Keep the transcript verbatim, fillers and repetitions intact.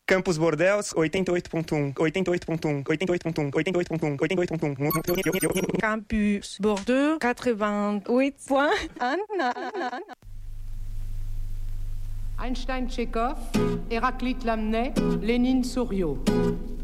Campos Bordeaux, oitenta e oito ponto um, oitenta e oito ponto um, oitenta e oito ponto um, oitenta e oito ponto um, oitenta e oito ponto um. Campus Bordeaux, quatre-vingt-huit point un. Einstein, Tchekhov, Héraclite Lamennais, Lénine, Souriau.